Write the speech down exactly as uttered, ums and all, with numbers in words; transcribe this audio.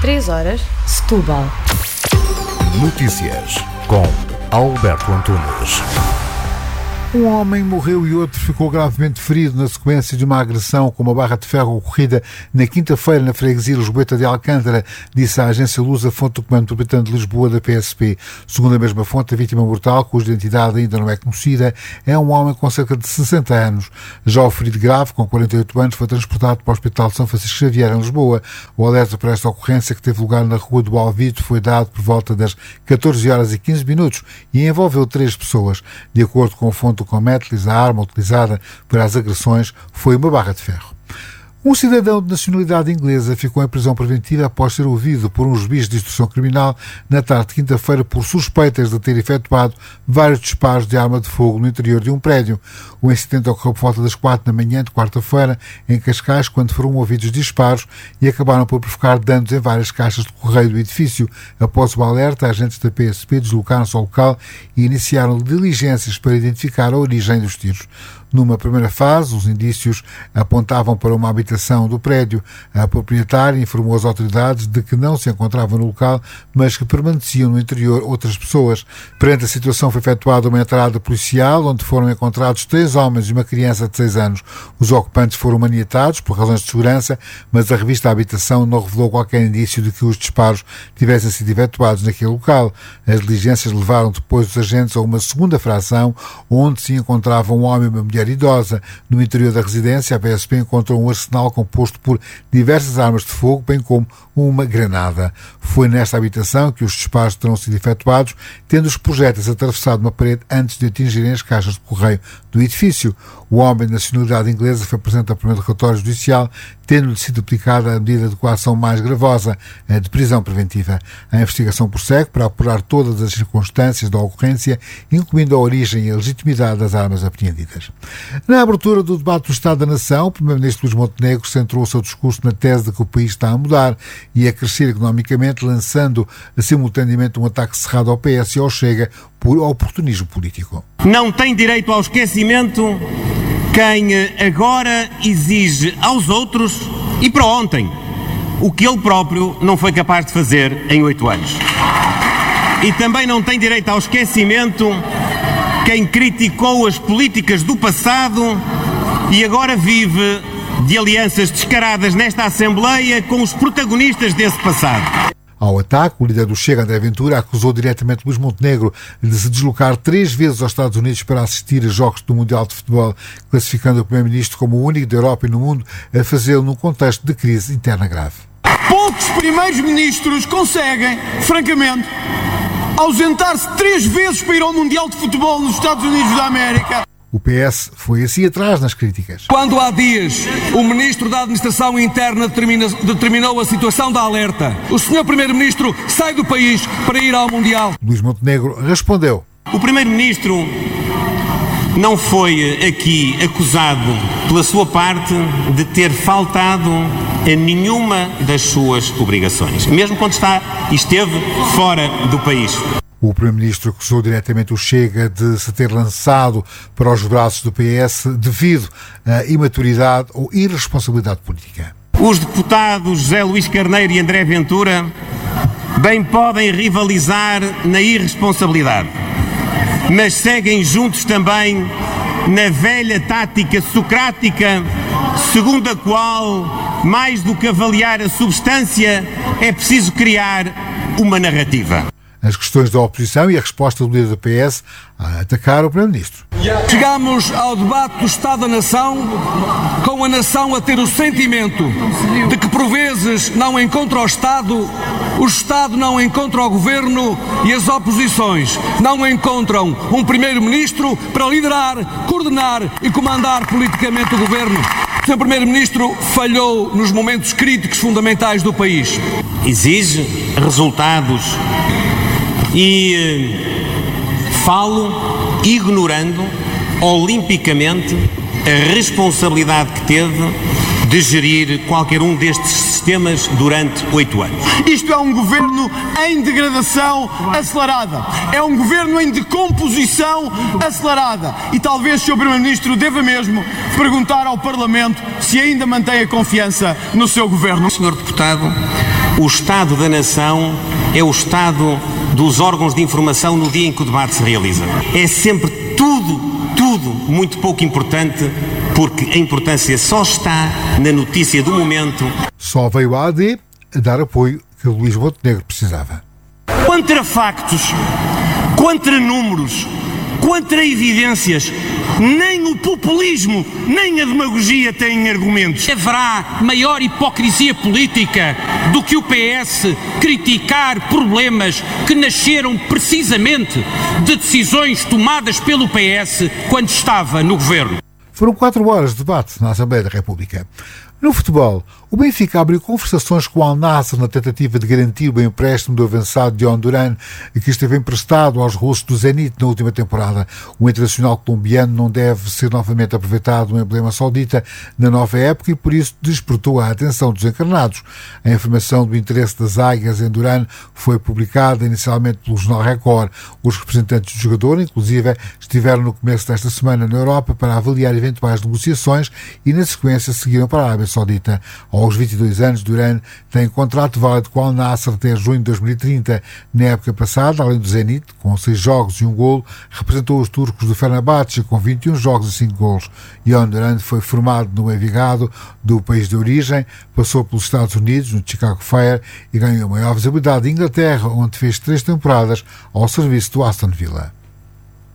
três horas, Setúbal. Notícias com Alberto Antunes. Um homem morreu e outro ficou gravemente ferido na sequência de uma agressão com uma barra de ferro ocorrida na quinta-feira na freguesia Lisboeta de Alcântara, disse a agência Lusa, fonte do Comando Metropolitano de Lisboa da P S P. Segundo a mesma fonte, a vítima mortal, cuja identidade ainda não é conhecida, é um homem com cerca de sessenta anos. Já o ferido grave, com quarenta e oito anos, foi transportado para o Hospital de São Francisco Xavier, em Lisboa. O alerta para esta ocorrência, que teve lugar na Rua do Alvito, foi dado por volta das catorze horas e quinze minutos e envolveu três pessoas. De acordo com a fonte do Cometlis, a arma utilizada para as agressões foi uma barra de ferro. Um cidadão de nacionalidade inglesa ficou em prisão preventiva após ser ouvido por um juiz de instrução criminal na tarde de quinta-feira por suspeitas de ter efetuado vários disparos de arma de fogo no interior de um prédio. O incidente ocorreu por volta das quatro da manhã de quarta-feira em Cascais, quando foram ouvidos disparos e acabaram por provocar danos em várias caixas de correio do edifício. Após o alerta, agentes da P S P deslocaram-se ao local e iniciaram diligências para identificar a origem dos tiros. Numa primeira fase, os indícios apontavam para uma habitação do prédio. A proprietária informou as autoridades de que não se encontrava no local, mas que permaneciam no interior outras pessoas. Perante a situação, foi efetuada uma entrada policial, onde foram encontrados três homens e uma criança de seis anos. Os ocupantes foram maniatados por razões de segurança, mas a revista Habitação não revelou qualquer indício de que os disparos tivessem sido efetuados naquele local. As diligências levaram depois os agentes a uma segunda fração, onde se encontravam um homem e uma mulher idosa. No interior da residência, a P S P encontrou um arsenal composto por diversas armas de fogo, bem como uma granada. Foi nesta habitação que os disparos terão sido efetuados, tendo os projéteis atravessado uma parede antes de atingirem as caixas de correio do edifício. O homem de nacionalidade inglesa foi presente ao primeiro relatório judicial, tendo-lhe sido aplicada a medida de coação mais gravosa, a de prisão preventiva. A investigação prossegue para apurar todas as circunstâncias da ocorrência, incluindo a origem e a legitimidade das armas apreendidas. Na abertura do debate do Estado da Nação, o primeiro-ministro Luís Montenegro centrou o seu discurso na tese de que o país está a mudar e a crescer economicamente, lançando simultaneamente um ataque cerrado ao P S e ao Chega por oportunismo político. Não tem direito ao esquecimento quem agora exige aos outros e para ontem o que ele próprio não foi capaz de fazer em oito anos. E também não tem direito ao esquecimento quem criticou as políticas do passado e agora vive de alianças descaradas nesta Assembleia com os protagonistas desse passado. Ao ataque, o líder do Chega, André Ventura, acusou diretamente Luís Montenegro de se deslocar três vezes aos Estados Unidos para assistir a jogos do Mundial de Futebol, classificando o primeiro-ministro como o único da Europa e no mundo a fazê-lo num contexto de crise interna grave. Poucos primeiros ministros conseguem, francamente, ausentar-se três vezes para ir ao Mundial de Futebol nos Estados Unidos da América. O P S foi assim atrás nas críticas. Quando há dias o Ministro da Administração Interna determina, determinou a situação de alerta, o senhor Primeiro-Ministro sai do país para ir ao Mundial. Luís Montenegro respondeu. O Primeiro-Ministro não foi aqui acusado pela sua parte de ter faltado a nenhuma das suas obrigações, mesmo quando está e esteve fora do país. O Primeiro-Ministro acusou diretamente o Chega de se ter lançado para os braços do P S devido à imaturidade ou irresponsabilidade política. Os deputados José Luís Carneiro e André Ventura bem podem rivalizar na irresponsabilidade, mas seguem juntos também na velha tática socrática, segundo a qual, mais do que avaliar a substância, é preciso criar uma narrativa. As questões da oposição e a resposta do líder do P S a atacar o Primeiro-Ministro. Chegamos ao debate do Estado da Nação com a nação a ter o sentimento de que por vezes não encontra o Estado, o Estado não encontra o Governo e as oposições não encontram um Primeiro-Ministro para liderar, coordenar e comandar politicamente o Governo. O senhor Primeiro-Ministro falhou nos momentos críticos fundamentais do país. Exige resultados e falo ignorando olimpicamente a responsabilidade que teve de gerir qualquer um destes sistemas durante oito anos. Isto é um governo em degradação acelerada. É um governo em decomposição acelerada. E talvez o senhor Primeiro-Ministro deva mesmo perguntar ao Parlamento se ainda mantém a confiança no seu governo. senhor Deputado O Estado da Nação é o Estado dos órgãos de informação no dia em que o debate se realiza. É sempre tudo, tudo muito pouco importante, porque a importância só está na notícia do momento. Só veio a A D a dar apoio que Luís Montenegro precisava. Contra factos, contra números, contra evidências, nem o populismo, nem a demagogia têm argumentos. Haverá maior hipocrisia política do que o P S criticar problemas que nasceram precisamente de decisões tomadas pelo P S quando estava no governo. Foram quatro horas de debate na Assembleia da República. No futebol, o Benfica abriu conversações com o Al-Nassr na tentativa de garantir o empréstimo do avançado Dion Duran, que esteve emprestado aos russos do Zenit na última temporada. O internacional colombiano não deve ser novamente aproveitado no emblema saudita na nova época e por isso despertou a atenção dos encarnados. A informação do interesse das Águias em Duran foi publicada inicialmente pelo jornal Record. Os representantes do jogador, inclusive, estiveram no começo desta semana na Europa para avaliar eventuais negociações e, na sequência, seguiram para a Arábia Saudita. Aos vinte e dois anos, Duran tem contrato válido com o Al-Nassr até junho de dois mil e trinta. Na época passada, além do Zenit, com seis jogos e um golo, representou os turcos do Fenerbahçe com vinte e um jogos e cinco golos. Dion Duran foi formado no Envigado, do país de origem, passou pelos Estados Unidos, no Chicago Fire, e ganhou maior visibilidade em Inglaterra, onde fez três temporadas ao serviço do Aston Villa.